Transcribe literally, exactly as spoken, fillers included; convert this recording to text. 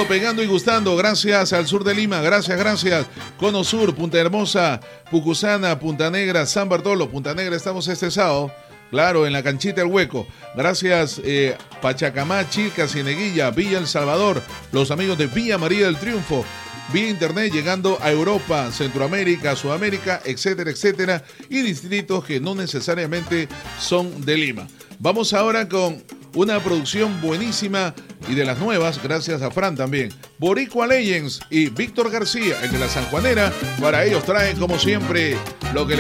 sonando, pegando y gustando. Gracias al sur de Lima, gracias, gracias. Cono Sur, Punta Hermosa, Pucusana, Punta Negra, San Bartolo. Punta Negra estamos este sábado, claro, en la canchita El Hueco. Gracias, eh, Pachacamá, Chilca, Cieneguilla, Villa El Salvador, los amigos de Villa María del Triunfo. Vía internet llegando a Europa, Centroamérica, Sudamérica, etcétera, etcétera, y distritos que no necesariamente son de Lima. Vamos ahora con una producción buenísima y de las nuevas, gracias a Fran también. Boricua Legends y Víctor García, el de la Sanjuanera. Para ellos traen, como siempre, lo que les